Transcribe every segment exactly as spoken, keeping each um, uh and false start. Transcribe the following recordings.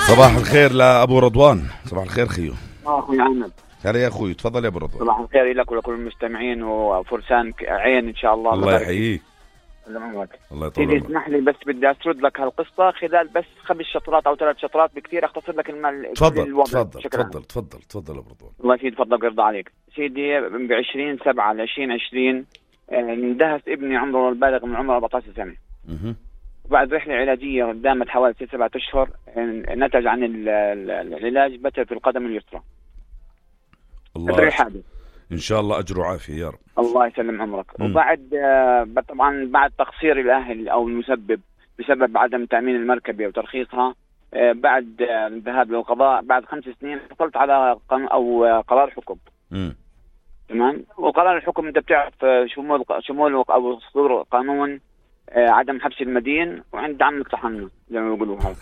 صباح الخير لأبو رضوان. صباح الخير خيو. اه اخوي عمد. هلا يا اخوي، تفضل يا ابو رضوان. صباح الخير لك ولكل المستمعين وفرسان عين ان شاء الله. الله يحييك. الله يطول سيدي عمرك. اسمح لي بس بدي اسرد لك هالقصه خلال بس خمس شطرات او ثلاث شطرات بكثير، اختصر لك المال. تفضل تفضل تفضل تفضل تفضل ابو رضوان. الله يسعدك، تفضل يرضى عليك سيدي. ب عشرين سبعة ل عشرين عشرين اندهس ابني عمره البالغ من عمره أربعة عشر سنه. اها. وبعد رحله علاجيه دامت حوالي ست سبعة اشهر نتج عن العلاج بتر في القدم اليسرى. الله حادث ان شاء الله اجر وعافيه يا رب. الله يسلم عمرك. م. وبعد آه طبعا بعد تقصير الاهل او المسبب بسبب عدم تامين المركبه وترخيصها، آه بعد آه الذهاب للقضاء بعد خمس سنين حصلت على قانون او آه قرار حكم. امم تمام. وقرار الحكم انت بتعرف آه شمول شمول او صدور قانون آه عدم حبس المدين وعند عم التحنن زي ما بيقولوا هذا.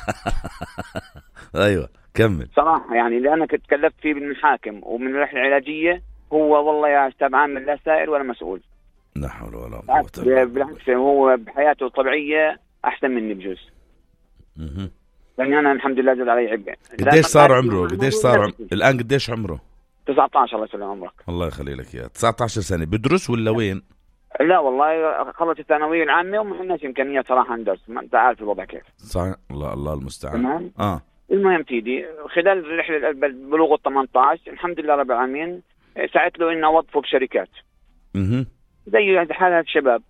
ايوه كمل. صراحه يعني اللي انا كنت تكلفت فيه بالمحاكم ومن الرحله العلاجيه هو والله يا استاذ عامر لا سائل ولا مسؤول. لا حول ولا قوه الا بالله. بالعكس هو بحياته الطبيعيه احسن مني بجوز. اها. لاني انا الحمد لله زاد علي عبء. قديش صار عمره؟ قديش صار عم... الان قديش عمره؟ تسعة عشر. الله يسلم عمرك. الله يخلي لك اياه. تسعة عشر سنه. بدرس ولا وين؟ لا والله خلص الثانويه العامه وما عندناش امكانيات صراحه ندرس، ما انت عارف الوضع كيف. صح. الله الله المستعان. تمام. اه المهم سيدي خلال الرحله بلوغ ال ثمانية عشر الحمد لله رب العالمين سعيت له اني اوظفه بشركات. اها. زي حال الشباب.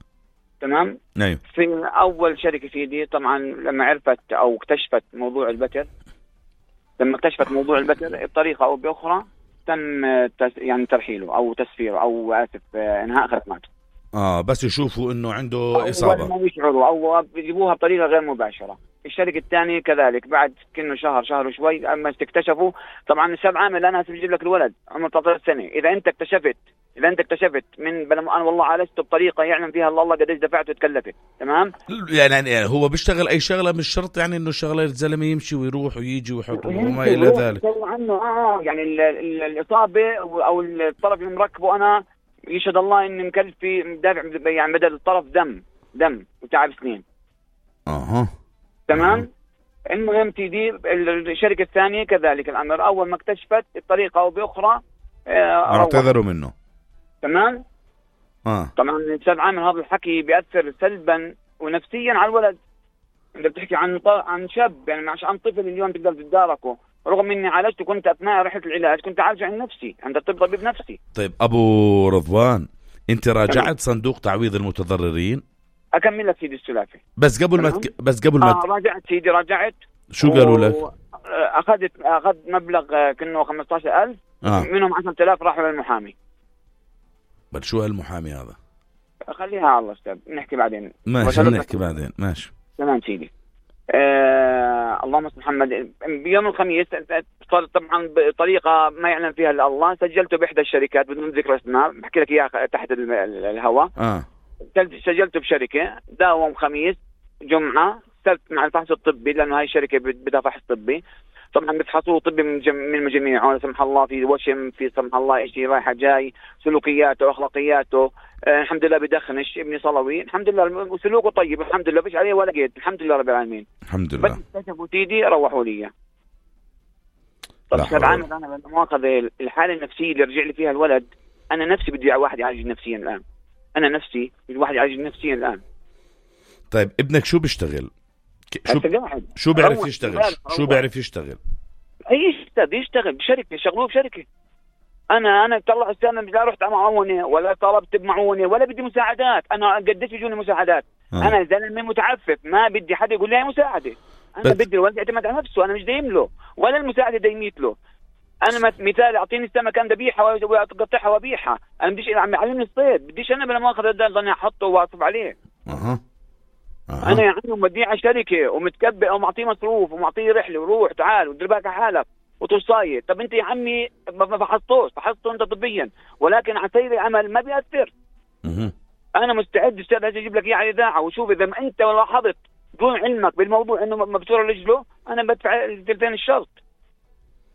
تمام. ايوه. في اول شركه سيدي طبعا لما عرفت او اكتشفت موضوع البتر، لما اكتشفت موضوع البتر بطريقه او باخرى تم تس يعني ترحيله او تسفيره او اسف انهاء خدماته. اه بس يشوفوا انه عنده اصابه او ما يشعروا او بيجيبوها بطريقه غير مباشره. الشركه الثانيه كذلك بعد كنه شهر شهر وشوي اما اكتشفوا طبعا السبع عامل انا هسه بجيب لك الولد عمره ثلاثة عشر سنه. اذا انت اكتشفت اذا انت اكتشفت من بلا انا والله عالجته بطريقه يعلم فيها الله قديش دفعت وتكلفت. تمام. يعني, يعني هو بيشتغل اي شغله مش شرط يعني انه شغله الزلمه يمشي ويروح ويجي ويحط وما الى ذلك. عنه اه يعني ال ال الاصابه او الطرف اللي مركبه انا يشهد الله اني مكلف في دافع يعني بدل الطرف دم دم وتعب سنين. اها. تمام. المهم تيجي الشركه الثانيه كذلك الامر اول ما اكتشفت بطريقه او باخرى آه اعتذروا منه. تمام. اه طبعا الاستاذ عامر هذا الحكي بياثر سلبا ونفسيا على الولد. انت بتحكي عن عن شاب يعني مش عن طفل اليوم تقدر تتداركه، رغم اني عالجته كنت اثناء رحله العلاج كنت عالجه عن نفسي عند الطب طبيب نفسي. طيب ابو رضوان انت راجعت تمام. صندوق تعويض المتضررين؟ اكمل لك سيدي السلافه بس قبل ما تك... بس قبل ما اه راجعت سيدي راجعت. شو قالوا لك؟ اخذت اخذت مبلغ كنه خمسة عشر ألف آه. منهم عشرة آلاف راحوا للمحامي. بل شو هالمحامي هذا؟ خليها على الله استاذ نحكي بعدين. ماشي نحكي بعدين ماشي. تمام سيدي. آه اللهم صل محمد. بيوم الخميس صار طبعا بطريقه ما يعلم فيها الا الله سجلته باحدى الشركات بدون ذكر اسماء بحكي لك اياها تحت الهواء. اه سجلته بشركه داوم خميس جمعه سبت مع الفحص الطبي لانه هاي الشركه بدها فحص طبي. طبعا بتفحصوه طبي من جم... من مجاميعه لا سمح الله في وشم في سمح الله شيء رايحه جاي سلوكياته واخلاقياته. آه الحمد لله بدخنش ابني صلوي الحمد لله وسلوكه طيب الحمد لله فيش عليه ولا قيد الحمد لله رب العالمين. الحمد لله. بس اكتشفوا سيدي روحوا لي. طب طبعا انا مؤاخذه الحاله النفسيه اللي رجع لي فيها الولد انا نفسي بدي واحد يعالج نفسيا الان. انا نفسي بدي واحد يعالج نفسيا الان. طيب ابنك شو بيشتغل؟ شو شو بيعرف يشتغل؟ شو بيعرف يشتغل؟ اي استاذ يشتغل بشركه شغلوه بشركه. انا انا طلع السنه لا رحت معونه ولا طلبت بمعونه ولا بدي مساعدات. انا قديش بيجوني مساعدات. آه. انا زلمه متعفف ما بدي حدا يقول لي مساعده. انا بس. بدي الولد يعتمد على نفسه انا مش دايم له ولا المساعده دايميت له. انا مثال اعطيني السمكه ذبيحه واقطعها وبيحها. انا بديش عم يعلمني الصيد بديش انا بلا مؤاخذه ضلني احطه واصرف عليه. اها أه. انا يا عمي موديه شركه ومتكبئ ومعطيه مصروف ومعطيه رحله وروح تعال ودير بالك على حالك وتصايد. طب انت يا عمي ما فحصتوش فحصته انت طبيا ولكن على سير العمل ما بيأثر. اها انا مستعد استاذ اجيب لك اياه على الاذاعه وشوف اذا ما انت لاحظت دون علمك بالموضوع انه مبتور رجله انا بدفع تلفين الشرط.